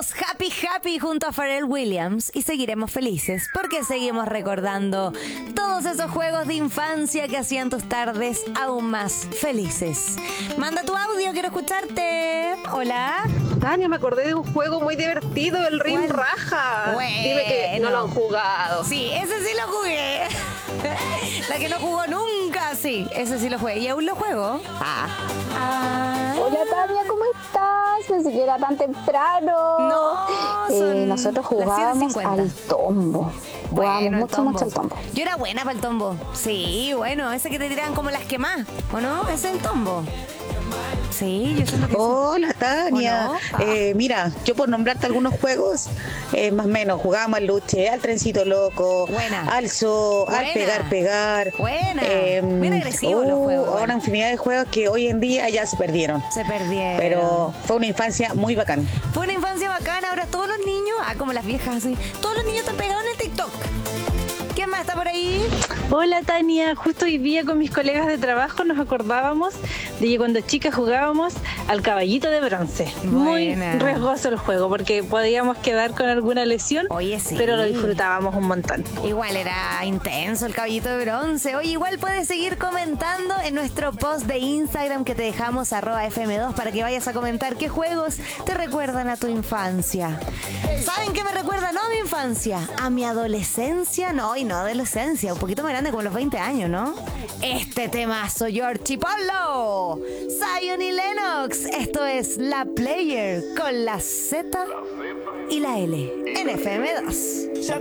Somos Happy Happy junto a Pharrell Williams y seguiremos felices porque seguimos recordando todos esos juegos de infancia que hacían tus tardes aún más felices. Manda tu audio, quiero escucharte. Hola. Tania, me acordé de un juego muy divertido, el Ring Raja. Bueno. Dime que no lo han jugado. Sí, ese sí lo jugué. La que no jugó nunca, sí, ese sí lo jugué. Y aún lo juego. Hola Tania, ¿cómo estás? Pensé que era tan temprano. No, son nosotros las jugábamos 7:50. al tombo. Bueno, Jugábamos mucho al tombo. Yo era buena para el tombo. Sí, bueno, ese que te tiran como las quemás, ¿o no? Ese es el tombo. Sí, yo sé lo que es. Hola Tania, ¿O no? mira, yo por nombrarte algunos juegos, más o menos, jugábamos al luche, al trencito loco, Buena. al zoo, Buena. al pegar. Buena. Bien agresivos los juegos. Ahora infinidad de juegos que hoy en día ya se perdieron. Se perdieron. Pero fue una infancia muy bacán. Fue una infancia bacana, ahora todos los niños, como las viejas así, todos los niños están pegados en el TikTok. ¿Quién más está por ahí? Hola Tania, justo hoy día con mis colegas de trabajo nos acordábamos de que cuando chicas jugábamos al caballito de bronce. Muy Buena. riesgoso el juego porque podíamos quedar con alguna lesión, Oye, sí. pero lo disfrutábamos un montón. Igual era intenso el caballito de bronce. Oye, igual puedes seguir comentando en nuestro post de Instagram que te dejamos @FM2 para que vayas a comentar qué juegos te recuerdan a tu infancia. ¿Saben qué me recuerdan a mi infancia? A mi adolescencia, no, y no adolescencia, un poquito más grande, como los 20 años, ¿no? Este temazo, George Polo, Zion y Lennox. Esto es La Player con la Z y la L en FM2.